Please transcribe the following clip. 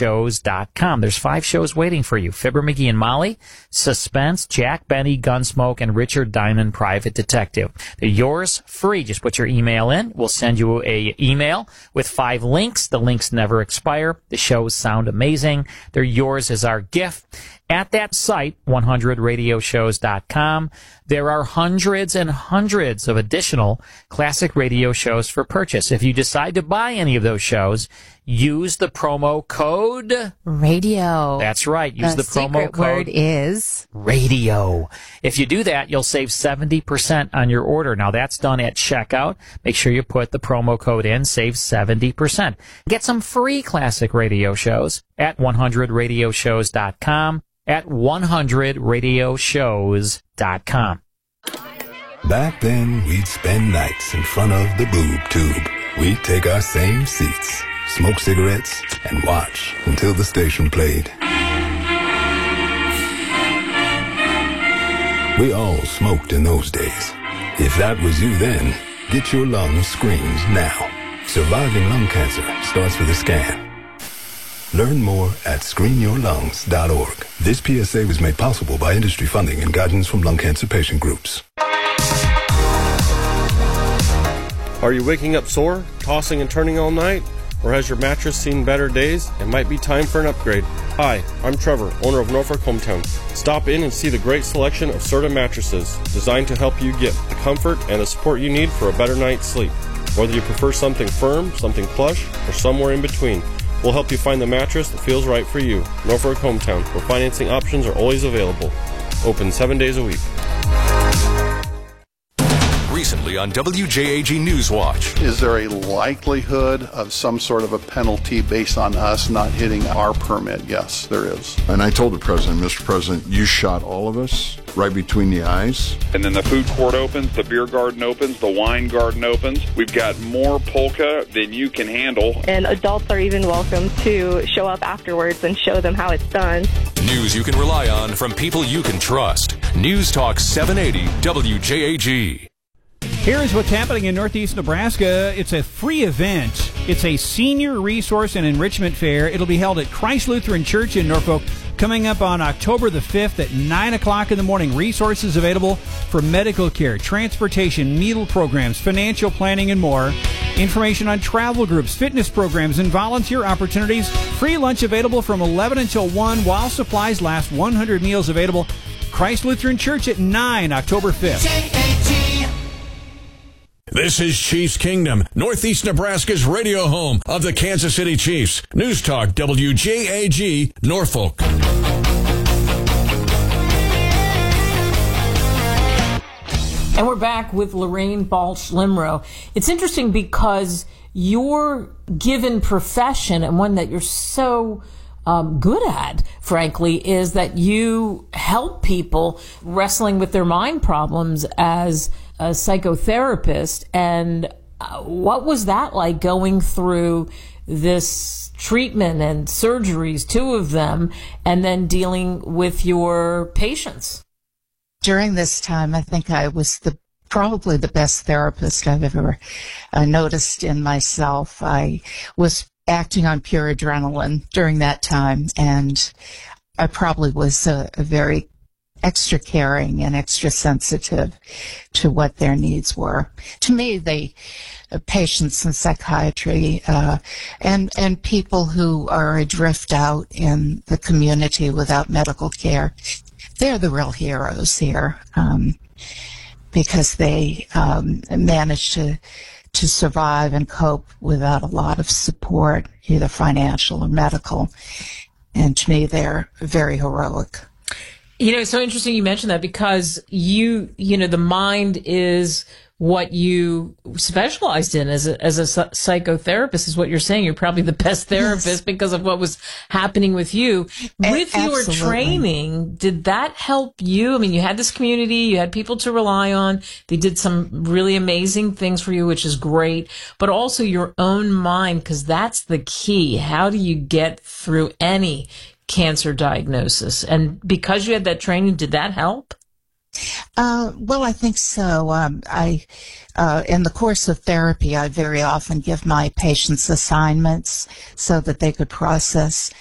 FibberMcGeeShows.com. There's 5 shows waiting for you. Fibber, McGee and Molly, Suspense, Jack Benny, Gunsmoke, and Richard Diamond, Private Detective. They're yours free. Just put your email in. We'll send you a email with 5 links. The links never expire. The shows sound amazing. They're yours as our gift. At that site, 100radioshows.com, there are hundreds and hundreds of additional classic radio shows for purchase. If you decide to buy any of those shows, use the promo code radio. That's right. Use the promo code. The word is radio. If you do that, you'll save 70% on your order. Now, that's done at checkout. Make sure you put the promo code in. Save 70%. Get some free classic radio shows at 100radioshows.com. At 100radioshows.com. Back then, we'd spend nights in front of the boob tube. We'd take our same seats, smoke cigarettes, and watch until the station played. We all smoked in those days. If that was you then, get your lungs screened now. Surviving lung cancer starts with a scan. Learn more at screenyourlungs.org. This PSA was made possible by industry funding and guidance from lung cancer patient groups. Are you waking up sore, tossing and turning all night? Or has your mattress seen better days? It might be time for an upgrade. Hi, I'm Trevor, owner of Norfolk Hometown. Stop in and see the great selection of Serta mattresses, designed to help you get the comfort and the support you need for a better night's sleep. Whether you prefer something firm, something plush, or somewhere in between, we'll help you find the mattress that feels right for you. Norfolk Hometown, where financing options are always available. Open 7 days a week. Recently on WJAG Newswatch. Is there a likelihood of some sort of a penalty based on us not hitting our permit? Yes, there is. And I told the president, Mr. President, you shot all of us right between the eyes. And then the food court opens, the beer garden opens, the wine garden opens. We've got more polka than you can handle. And adults are even welcome to show up afterwards and show them how it's done. News you can rely on from people you can trust. News Talk 780 WJAG. Here's what's happening in Northeast Nebraska. It's a free event. It's a senior resource and enrichment fair. It'll be held at Christ Lutheran Church in Norfolk coming up on October the 5th at 9 o'clock in the morning. Resources available for medical care, transportation, meal programs, financial planning, and more. Information on travel groups, fitness programs, and volunteer opportunities. Free lunch available from 11 until 1 while supplies last. 100 meals available. Christ Lutheran Church at 9, October 5th. This is Chiefs Kingdom, Northeast Nebraska's radio home of the Kansas City Chiefs. News Talk WJAG, Norfolk. And we're back with Lorraine Balch-Limro. It's interesting because your given profession, and one that you're so good at, frankly, is that you help people wrestling with their mind problems as a psychotherapist. And what was that like, going through this treatment and surgeries, 2 of them, and then dealing with your patients? During this time, I think I was probably the best therapist I've ever noticed in myself. I was acting on pure adrenaline during that time, and I probably was a very extra caring and extra sensitive to what their needs were. To me, patients in psychiatry and people who are adrift out in the community without medical care, they're the real heroes here, because they manage to survive and cope without a lot of support, either financial or medical. And to me, they're very heroic. You know, it's so interesting you mentioned that, because you know, the mind is what you specialized in as a psychotherapist, is what you're saying. You're probably the best therapist, yes, because of what was happening with you. With your training, did that help you? I mean, you had this community, you had people to rely on. They did some really amazing things for you, which is great, but also your own mind, because that's the key. How do you get through any cancer diagnosis? And because you had that training, did that help? Well, I think so. In the course of therapy, I very often give my patients assignments so that they could process